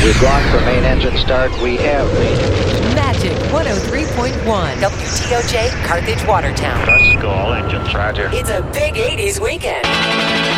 We've gone for main engine start. We have. Magic 103.1. WTOJ, Carthage, Watertown. Let's go, all engines. Roger. It's a big 80s weekend.